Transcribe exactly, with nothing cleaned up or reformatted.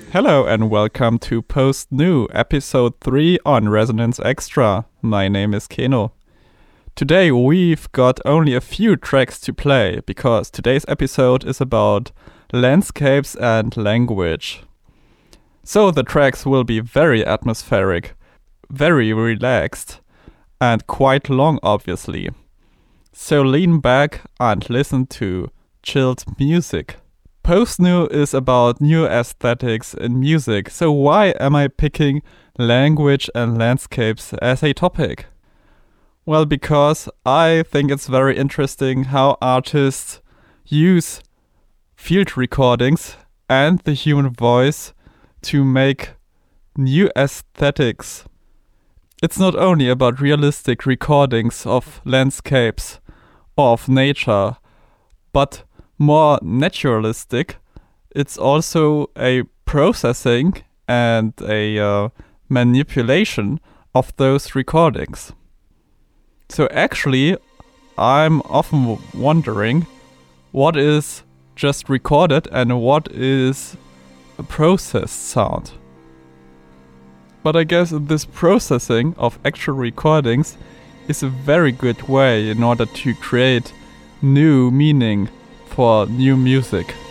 Hello and welcome to Post New, episode three on Resonance Extra. My name is Keno. Today we've got only a few tracks to play because today's episode is about landscapes and language. So the tracks will be very atmospheric, very relaxed, and quite long obviously. So lean back and listen to chilled music. Post New is about new aesthetics in music, so why am I picking language and landscapes as a topic? Well, because I think it's very interesting how artists use field recordings and the human voice to make new aesthetics. It's not only about realistic recordings of landscapes or of nature, but more naturalistic. It's also a processing and a uh, manipulation of those recordings. So actually, I'm often wondering what is just recorded and what is a processed sound. But I guess this processing of actual recordings is a very good way in order to create new meaning for new music.